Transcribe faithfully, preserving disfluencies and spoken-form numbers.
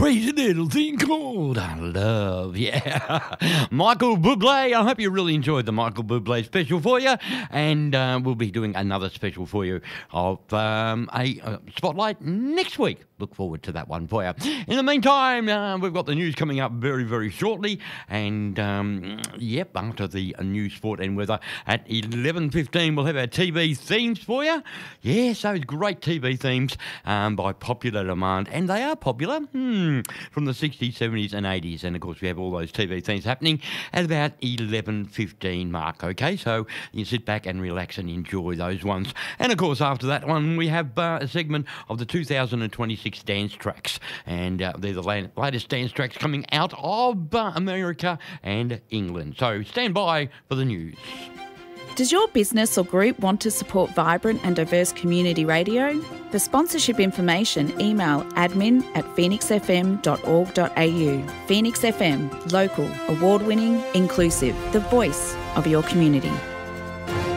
crazy little thing called love. Yeah. Michael Bublé. I hope you really enjoyed the Michael Bublé special for you. And uh, we'll be doing another special for you of um, a uh, spotlight next week. Look forward to that one for you. In the meantime, uh, we've got the news coming up very, very shortly. And, um, yep, after the news, sport and weather at eleven fifteen, we'll have our T V themes for you. Yes, those great T V themes um, by popular demand. And they are popular hmm, from the sixties, seventies and eighties. And, of course, we have all those T V themes happening at about eleven fifteen mark, okay? So you sit back and relax and enjoy those ones. And, of course, after that one, we have uh, a segment of the two thousand twenty-six dance tracks. And uh, they're the latest dance tracks coming out of uh, America and England. So stand by for the news. Does your business or group want to support vibrant and diverse community radio? For sponsorship information, email admin at phoenix f m dot org dot a u. Phoenix F M, local, award-winning, inclusive, the voice of your community.